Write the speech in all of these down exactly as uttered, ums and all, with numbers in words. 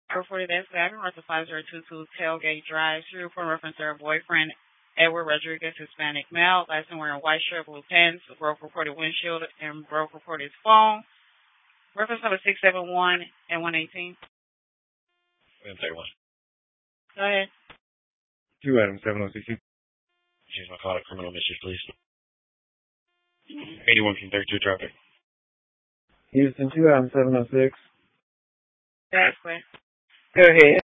Reported as having Russell five zero two two Tailgate Drive. She reported reference to her boyfriend, Edward Rodriguez, Hispanic male. Last name wearing white shirt, blue pants. Broke reported windshield and broke reported phone. Reference number six seven one and one eighteen. We're going to take one. Go ahead. Two Adam seven oh six. Change my call to criminal mischief, please. eighty-one from thirty-two traffic. Houston, two Adam seven oh six. That's clear. Go ahead.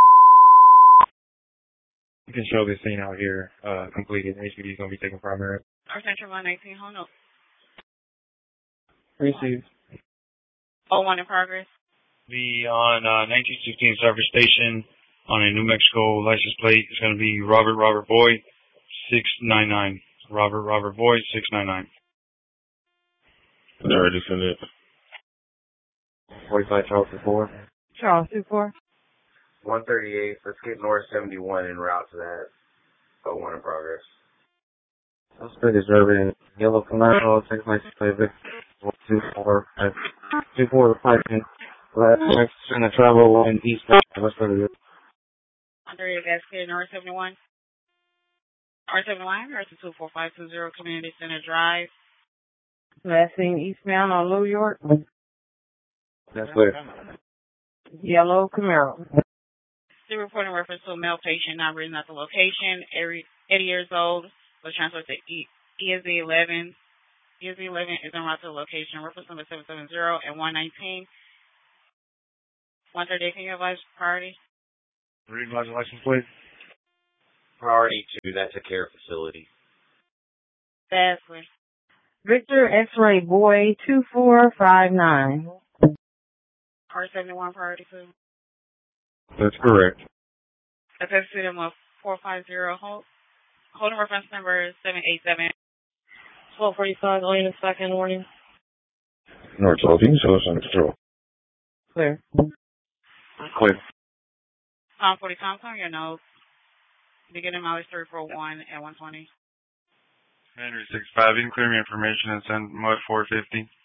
You can show this scene out here, uh, completed. H P D is going to be taking primary. Our Central one eighteen, hold on. Received. Oh one in progress. Be on uh, nineteen sixteen Surface Station on a New Mexico license plate. It's going to be Robert Robert Boy six nine nine. Robert Robert Boy six nine nine. Already sent it. forty-five Charles two four. Charles two four. one thirty-eight. Let's get North seventy-one en route to that. Oh one in progress. Suspect is driving yellow Camaro, six license plate, two four, two four parking. Last next in the travel in east. What's pretty good. one thirty-eight, that's clear. North seventy-one. North seventy-one, or two four five two zero Community Center Drive. Last thing eastbound on Low York. That's clear. Yellow Camaro. The reporting reference to a male patient not written at the location, eighty years old, was transferred to E S Z eleven. E S Z eleven is en route to the location. Reference number seven seven zero and one nineteen. one thirty-eight, can you advise priority? Read my license plate. Priority two, that's a care facility. That's clear. Victor X-Ray Boy two four five nine. R seventy-one, priority two. That's correct. Attached to them of four five zero. Hold, holding reference number seven eight seven. twelve forty-five, lane and second warning. North twelve, so it's under control. Clear. Clear. Tom forty, Tom, on your nose. Beginning mileage three four one and one twenty. Henry six five, you can clear me information and send mud four fifty.